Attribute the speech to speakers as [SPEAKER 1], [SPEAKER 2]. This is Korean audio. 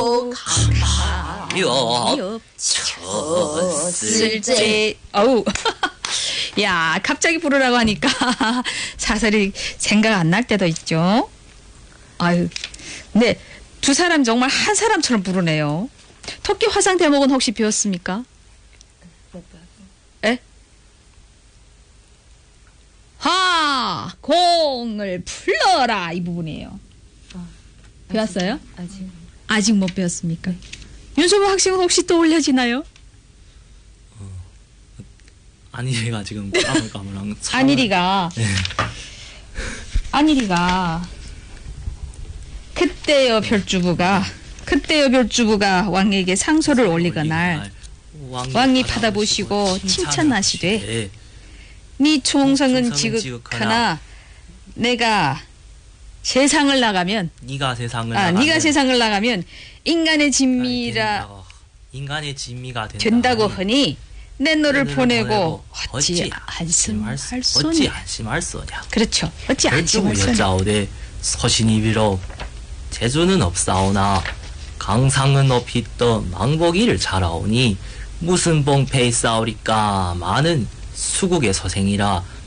[SPEAKER 1] 쳤을 때 어우 야 갑자기 부르라고 하니까 사설이 생각 안 날 때도 있죠. 아유 근데 두 사람 정말 한 사람처럼 부르네요. 토끼 화상 대목은 혹시 배웠습니까? 에? 하 공을 풀러라 이 부분이에요. 배웠어요? 아직 못 배웠습니까? 윤소모 학생은 혹시 떠올려지나요?
[SPEAKER 2] 안일이가 지금 까물까물한
[SPEAKER 1] 안일이가
[SPEAKER 2] 네.
[SPEAKER 1] 안일이가 그때여 별주부가 왕에게 상소를 올리거날 왕이 받아보시고 칭찬하시되 네 총성은 지극하나 내가 세상을 나가면
[SPEAKER 2] 네가 세상을
[SPEAKER 1] 나가면 인간의 진미가 된다고 하니 내 너를 보내고 어찌 안심할 소냐. 그렇죠. 어찌 안심할 소냐.
[SPEAKER 2] 여자오되 서신이 비록 재주는 없사오나 강상은 높이 떠 망보기를 잘하오니 무슨 봉패 싸우리까 많은 수국의 서생이라